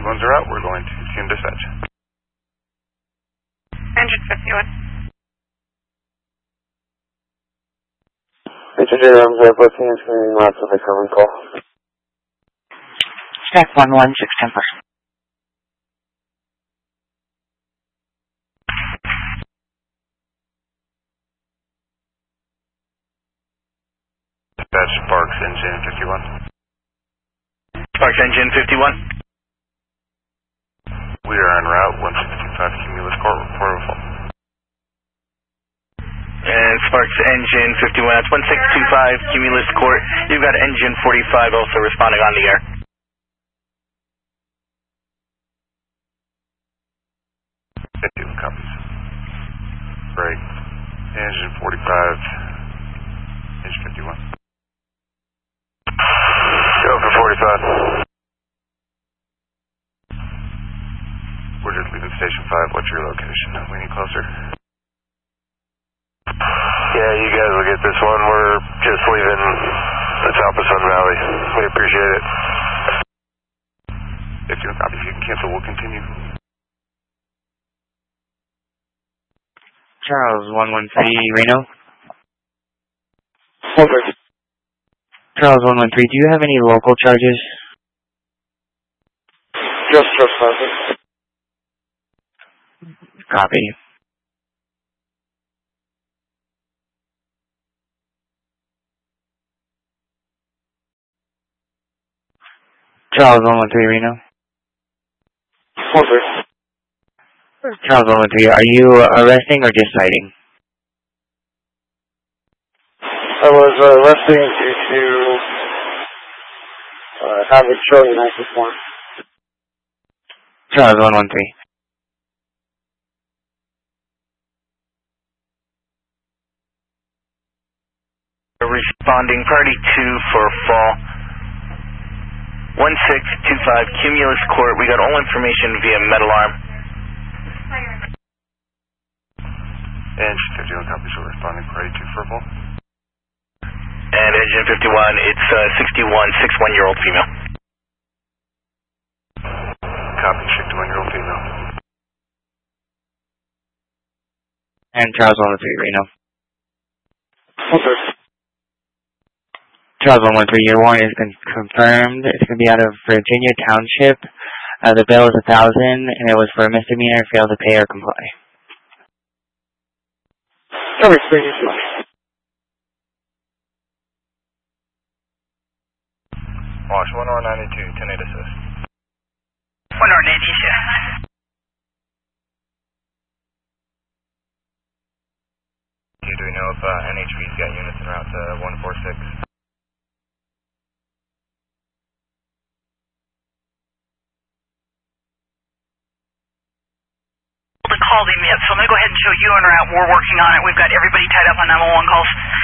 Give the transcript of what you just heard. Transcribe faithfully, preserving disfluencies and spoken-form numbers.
Ones are out. We're going to team dispatch. Engine fifty-one. Engineer, I'm Zephyr, answering lots of the common call. Stack one one six Temper. Dispatch Sparks Engine fifty-one. Sparks Engine fifty-one. We are en route, one sixty-five Cumulus Court, report of fault. And Sparks Engine fifty-one, that's one six two five Cumulus Court. You've got Engine forty-five also responding on the air. fifty-one copies. Break. Engine forty-five. Engine fifty-one. Go for forty-five. We're just leaving Station five. What's your location? We need closer. Yeah, you guys will get this one. We're just leaving the top of Sun Valley. We appreciate it. If you don't copy, if you can cancel, we'll continue. Charles one one three, Reno. Over. Charles one one three, do you have any local charges? Just trespassing. Copy. Charles one one three, Reno. Over. Charles one one three, are you arresting or just citing? I was uh, arresting due to uh, having showing access warrant. Charles one one three. Responding party two for fall. one six two five Cumulus Court. We got all information via metal arm. Engine fifty-one copies, we're responding party two for fall. And Engine fifty-one, it's uh, sixty-one, sixty-one-year-old female. Copy, sixty-one-year-old female. And Charles one one three, Reno. Over. Charles one one three, your warrant has been confirmed. It's going to be out of Virginia Township. Uh, the bill is a thousand, and it was for a misdemeanor, fail to pay or comply. Over, seriously. Wash one R ninety-two, ten eight assist. one R ninety-two. Do we know if uh, N H V's got units en route to one four six? Called him yet, so I'm going to go ahead and show you en route. We're working on it. We've got everybody tied up on nine one one calls.